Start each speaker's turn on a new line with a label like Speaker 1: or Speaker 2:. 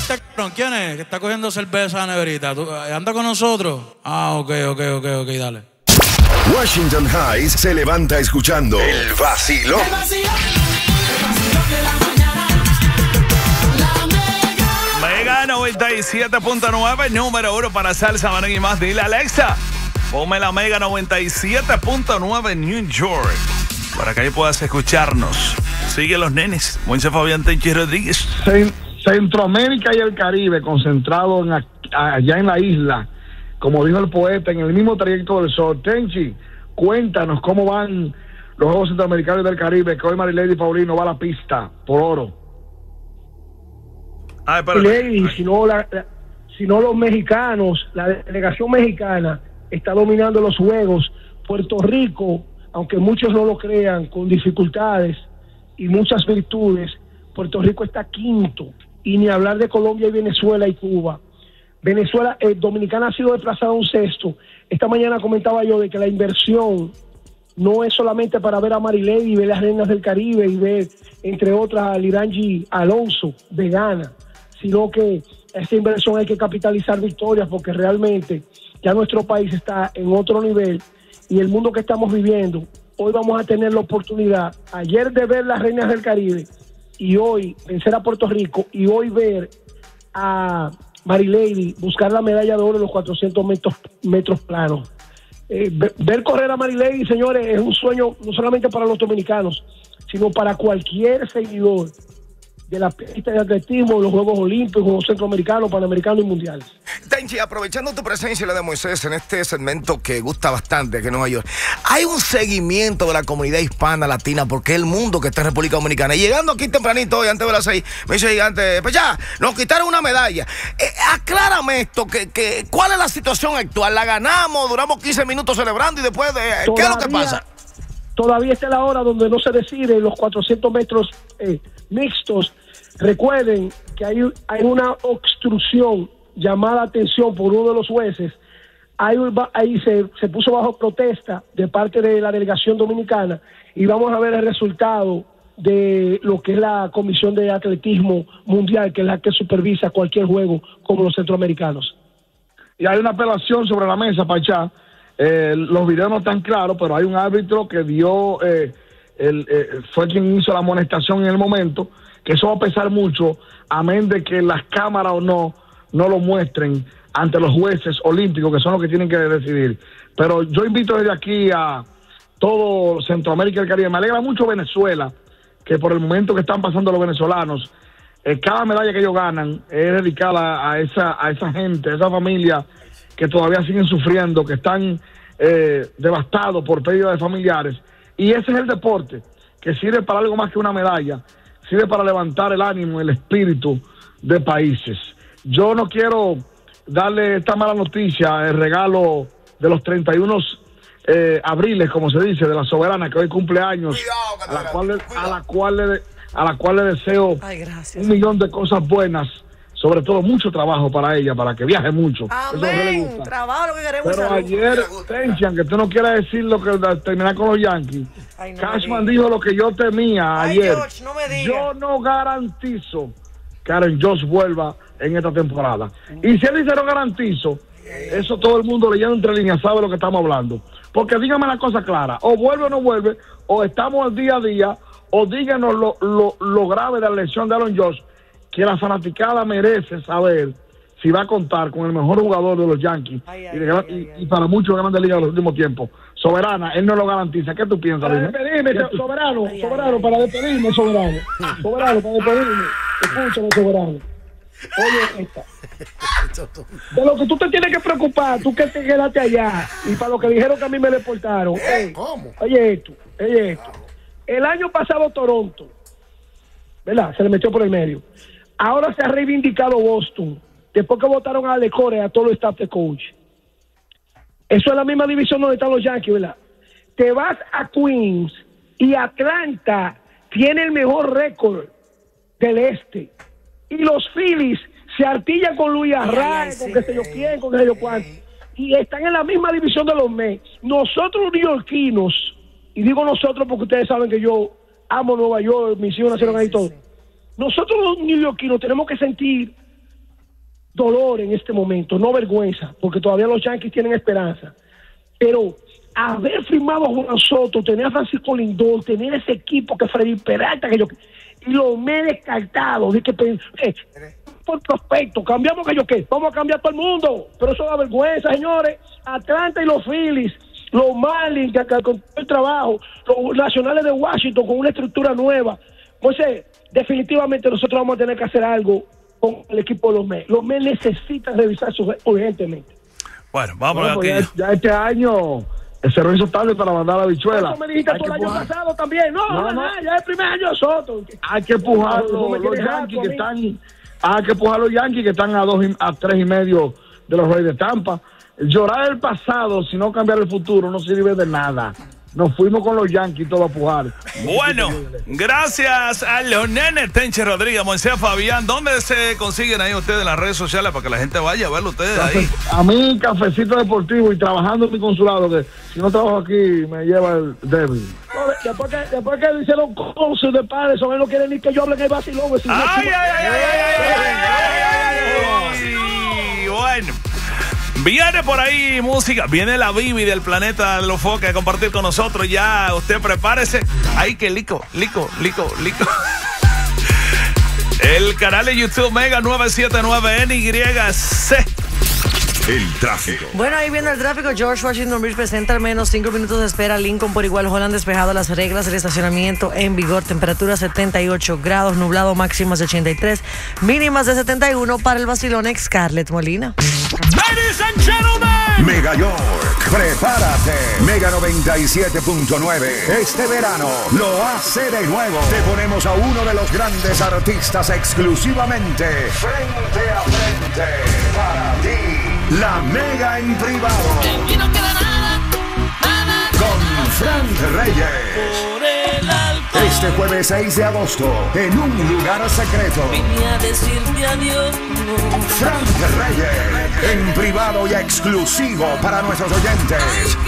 Speaker 1: este cabrón, ¿quién es? Que está cogiendo cerveza a la neverita. ¿Anda con nosotros? Ah, ok, dale.
Speaker 2: Washington Heights se levanta escuchando El Vacilón.
Speaker 3: El vacilón de la mañana. La
Speaker 4: Mega 97.9, número 1 para salsa, merengue y más. Dile Alexa, ponme la Mega 97.9 New York, para que ahí puedas escucharnos. Sigue los nenes. Moisés Fabián Tenchi Rodríguez.
Speaker 5: Centroamérica y el Caribe concentrado allá en la isla, como dijo el poeta, en el mismo trayecto del sol. Tenchi, cuéntanos cómo van los Juegos Centroamericanos del Caribe, que hoy Marilady Paulino va a la pista por oro.
Speaker 6: Lady, si no los mexicanos, la delegación mexicana está dominando los juegos. Puerto Rico, aunque muchos no lo crean, con dificultades y muchas virtudes, Puerto Rico está quinto, y ni hablar de Colombia y Venezuela y Cuba. Dominicana ha sido desplazada a un sexto. Esta mañana comentaba yo de que la inversión no es solamente para ver a Marilady y ver las reinas del Caribe y ver, entre otras, a Lirangi Alonso de Ghana, sino que esta inversión hay que capitalizar victorias, porque realmente ya nuestro país está en otro nivel, y el mundo que estamos viviendo, hoy vamos a tener la oportunidad, ayer de ver las reinas del Caribe, y hoy vencer a Puerto Rico, y hoy ver a Marilady buscar la medalla de oro en los 400 metros planos. Ver correr a Marilady, señores, es un sueño no solamente para los dominicanos, sino para cualquier seguidor de la pista de atletismo, los Juegos Olímpicos, Juegos Centroamericanos, Panamericanos y Mundiales.
Speaker 7: Tenchi, aprovechando tu presencia y la de Moisés en este segmento que gusta bastante, que es Nueva York, hay un seguimiento de la comunidad hispana, latina, porque es el mundo que está en República Dominicana. Y llegando aquí tempranito, hoy, antes de las 6, me dice Gigante, pues ya, nos quitaron una medalla. Aclárame esto, ¿cuál es la situación actual? ¿La ganamos? ¿Duramos 15 minutos celebrando y después qué es lo que pasa?
Speaker 6: Todavía está la hora donde no se decide los 400 metros mixtos. Recuerden que hay una obstrucción llamada atención por uno de los jueces. Ahí se puso bajo protesta de parte de la delegación dominicana, y vamos a ver el resultado de lo que es la Comisión de Atletismo Mundial, que es la que supervisa cualquier juego como los centroamericanos.
Speaker 5: Y hay una apelación sobre la mesa, Pachá. Los videos no están claros, pero hay un árbitro que fue quien hizo la amonestación en el momento, que eso va a pesar mucho, amén de que las cámaras o no lo muestren ante los jueces olímpicos, que son los que tienen que decidir. Pero yo invito desde aquí a todo Centroamérica y el Caribe. Me alegra mucho Venezuela, que por el momento que están pasando los venezolanos, cada medalla que ellos ganan es dedicada a esa gente, a esa familia que todavía siguen sufriendo, que están devastados por pérdida de familiares. Y ese es el deporte, que sirve para algo más que una medalla, sirve para levantar el ánimo, el espíritu de países. Yo no quiero darle esta mala noticia, el regalo de los 31 abriles, como se dice, de la soberana, que hoy cumple años, a la cual le deseo 1.000.000 de cosas buenas, sobre todo mucho trabajo para ella, para que viaje mucho.
Speaker 8: Amén. Trabajo lo que queremos.
Speaker 5: Pero ayer, Tenchi, aunque tú no quieras decir lo que terminar con los Yankees, Cashman dijo lo que yo temía ayer.
Speaker 8: George, no me digas.
Speaker 5: Yo no garantizo que Aaron Josh vuelva en esta temporada. Y si él dice no garantizo, eso todo el mundo leyendo entre líneas sabe lo que estamos hablando. Porque dígame la cosa clara, o vuelve o no vuelve, o estamos al día a día, o díganos lo grave de la lesión de Aaron Josh, que la fanaticada merece saber si va a contar con el mejor jugador de los Yankees y para muchos grandes ligas de los últimos tiempos. Soberana, él no lo garantiza. ¿Qué tú piensas?
Speaker 6: Para despedirme, Soberano, para despedirme, Soberano, para despedirme. Escúchame, Soberano. Oye, esta. De lo que tú te tienes que preocupar, tú que te quedaste allá, y para lo que dijeron que a mí me deportaron.
Speaker 7: ¿Cómo?
Speaker 6: Oye esto. El año pasado Toronto, ¿verdad? Se le metió por el medio. Ahora se ha reivindicado Boston, después que votaron a Alex Cora, a todo el staff de coach. Eso es la misma división donde están los Yankees, ¿verdad? Te vas a Queens y Atlanta tiene el mejor récord del este. Y los Phillies se artillan con Luis Arraez, con qué sé yo quién, con qué sé yo cuánto. Y están en la misma división de los Mets. Nosotros los neoyorquinos, y digo nosotros porque ustedes saben que yo amo Nueva York, mis hijos nacieron ahí todo. Nosotros los neoyorquinos tenemos que sentir dolor en este momento, no vergüenza, porque todavía los Yankees tienen esperanza. Pero haber firmado a Juan Soto, tener a Francisco Lindor, tener ese equipo que Freddy Peralta, y lo me descartado, de que por prospecto, cambiamos vamos a cambiar todo el mundo, pero eso da vergüenza, señores. Atlanta y los Phillies, los Marlins, que con todo el trabajo, los Nacionales de Washington con una estructura nueva. Entonces, definitivamente nosotros vamos a tener que hacer algo con el equipo de los Mets. Los Mets necesitan revisarse urgentemente.
Speaker 4: Bueno, vamos
Speaker 5: pues
Speaker 4: aquí.
Speaker 5: ya este año el cerro hizo tarde para mandar a la bichuela.
Speaker 6: Eso me dijiste tú el año pasado también. No, ya es el primer año de Soto.
Speaker 5: Hay que empujar los Yankees que están. Hay que empujar los Yankees que están a 3.5 de los Reyes de Tampa. Llorar el pasado, si no cambiar el futuro, no sirve de nada. Nos fuimos con los Yankees todo a pujar.
Speaker 4: Bueno, gracias a los nenes Tenche Rodríguez, Moisés Fabián. ¿Dónde se consiguen ahí ustedes en las redes sociales para que la gente vaya a verlo ustedes ahí?
Speaker 5: A mí, Cafecito Deportivo y trabajando en mi consulado, que si no trabajo aquí me lleva el débil.
Speaker 6: Después que hicieron cosas de padres, eso no quieren ni que yo hable en el vacilón.
Speaker 4: Bueno. Viene por ahí música, viene la Bibi del planeta de los Focas a compartir con nosotros. Ya usted prepárese. Ay, que lico. El canal de YouTube Mega 979 NYC.
Speaker 2: El tráfico.
Speaker 8: Bueno, ahí viene el tráfico. George Washington Bridge presenta al menos 5 minutos de espera. Lincoln por igual. Holland despejado. Las reglas del estacionamiento en vigor. Temperatura 78 grados. Nublado, máximas de 83. Mínimas de 71 para el vacilón Scarlett Molina.
Speaker 4: Ladies and gentlemen.
Speaker 2: Mega York, prepárate. Mega 97.9. Este verano lo hace de nuevo. Te ponemos a uno de los grandes artistas exclusivamente frente a frente para ti. La Mega en privado.
Speaker 3: Y no queda nada.
Speaker 2: Con Frank Reyes.
Speaker 3: Por el alto.
Speaker 2: Este jueves 6 de agosto, en un lugar secreto.
Speaker 3: Vine a decirte adiós.
Speaker 2: Frank Reyes, en privado y exclusivo para nuestros oyentes.